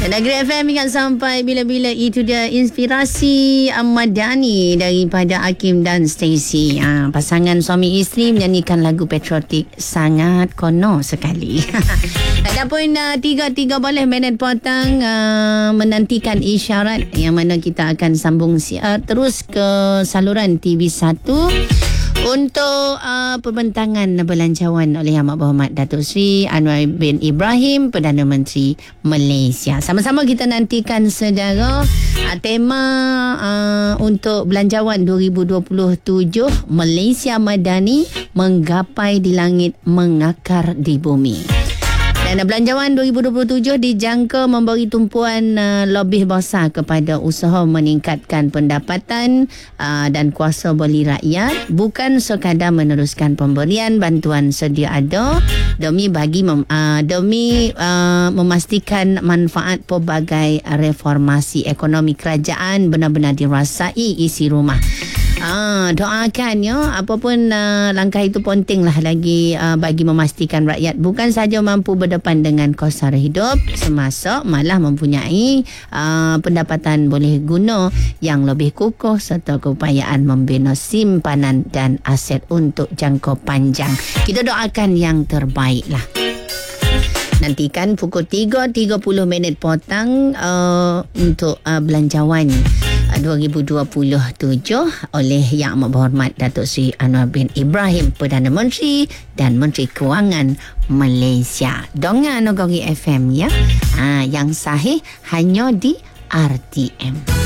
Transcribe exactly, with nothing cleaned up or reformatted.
Negeri F M ingat sampai bila-bila. Itu dia inspirasi Madani daripada Hakim dan Stacey. Ha, pasangan suami isteri menyanyikan lagu patriotik sangat kono sekali. Adapun uh, tiga tiga boleh minit petang uh, menantikan isyarat yang mana kita akan sambung siar terus ke saluran T V satu untuk uh, pembentangan belanjawan oleh Yang Berhormat Datuk Seri Anwar bin Ibrahim, Perdana Menteri Malaysia. Sama-sama kita nantikan saudara uh, tema uh, untuk belanjawan dua ribu dua puluh tujuh Malaysia Madani menggapai di langit mengakar di bumi. Dan belanjawan dua ribu dua puluh tujuh dijangka memberi tumpuan uh, lebih besar kepada usaha meningkatkan pendapatan uh, dan kuasa beli rakyat, bukan sekadar meneruskan pemberian bantuan sedia ada demi bagi mem, uh, demi uh, memastikan manfaat pelbagai reformasi ekonomi kerajaan benar-benar dirasai isi rumah. Ah, doakan ya, apapun uh, langkah itu pentinglah lagi uh, bagi memastikan rakyat bukan sahaja mampu berdepan dengan kos sara hidup semasa, malah mempunyai uh, pendapatan boleh guna yang lebih kukuh serta keupayaan membina simpanan dan aset untuk jangka panjang. Kita doakan yang terbaik lah. Nantikan pukul tiga tiga puluh minit petang uh, untuk uh, belanjawan dua ribu dua puluh tujuh oleh Yang Amat Berhormat Datuk Seri Anwar bin Ibrahim, Perdana Menteri dan Menteri Kewangan Malaysia. Dongan Nagori F M ya. Ha, yang sahih hanya di R T M.